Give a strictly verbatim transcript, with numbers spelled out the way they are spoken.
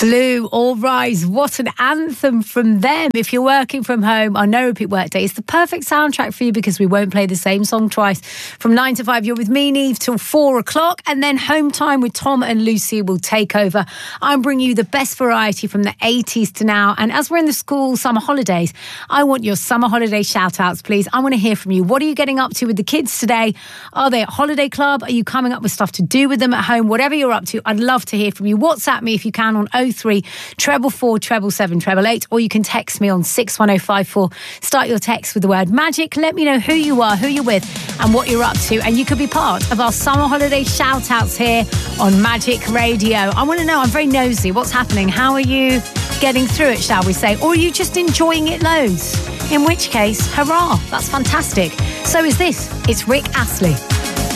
Blue, All Rise. What an anthem from them. If you're working from home on no repeat workday, it's the perfect soundtrack for you because we won't play the same song twice. From nine to five, you're with me, Neve, till four o'clock. And then Home Time with Tom and Lucy will take over. I'm bringing you the best variety from the eighties to now. And as we're in the school summer holidays, I want your summer holiday shout outs, please. I want to hear from you. What are you getting up to with the kids today? Are they at holiday club? Are you coming up with stuff to do with them at home? Whatever you're up to, I'd love to hear from you. WhatsApp me if you can on oh three treble four treble seven treble eight, or you can text me on six one oh five four. Start your text with the word magic. Let me know who you are, who you're with, and what you're up to, and you could be part of our summer holiday shout outs here on Magic Radio. I want to know, I'm very nosy, what's happening? How are you getting through it, shall we say? Or are you just enjoying it loads? In which case, hurrah, that's fantastic. So is this. It's Rick Astley.